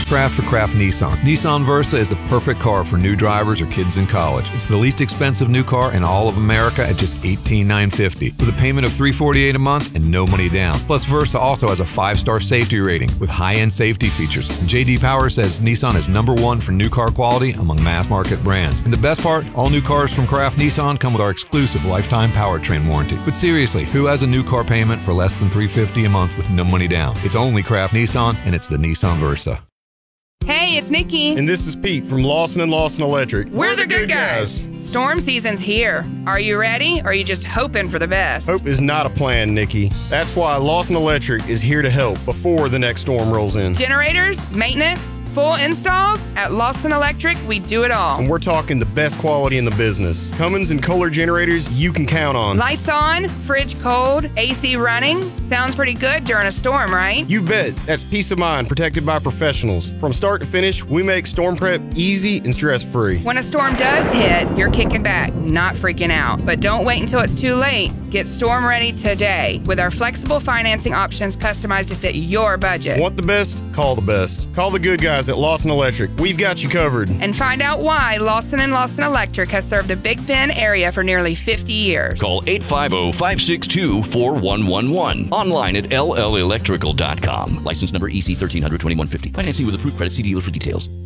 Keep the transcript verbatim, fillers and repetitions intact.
First Craft for Craft Nissan. Nissan Versa is the perfect car for new drivers or kids in college. It's the least expensive new car in all of America at just eighteen thousand nine hundred fifty dollars with a payment of three hundred forty-eight dollars a month and no money down. Plus, Versa also has a five-star safety rating with high-end safety features. And J D Power says Nissan is number one for new car quality among mass market brands. And the best part, all new cars from Craft Nissan come with our exclusive lifetime powertrain warranty. But seriously, who has a new car payment for less than three hundred fifty dollars a month with no money down? It's only Craft Nissan, and it's the Nissan Versa. Hey, it's Nikki. And this is Pete from Lawson and Lawson Electric. We're, We're the, the good, good guys. guys. Storm season's here. Are you ready, or are you just hoping for the best? Hope is not a plan, Nikki. That's why Lawson Electric is here to help before the next storm rolls in. Generators, maintenance, full installs. At Lawson Electric, we do it all. And we're talking the best quality in the business. Cummins and Kohler generators you can count on. Lights on, fridge cold, A C running. Sounds pretty good during a storm, right? You bet. That's peace of mind protected by professionals. From start to finish, we make storm prep easy and stress-free. When a storm does hit, you're kicking back, not freaking out. But don't wait until it's too late. Get storm ready today with our flexible financing options customized to fit your budget. Want the best? Call the best. Call the good guys at Lawson Electric. We've got you covered. And find out why Lawson and Lawson Electric has served the Big Bend area for nearly fifty years. Call eight five zero, five six two, four one one one. Online at L L electrical dot com. License number E C one three zero two one five zero. Financing with approved credit. See dealer for details.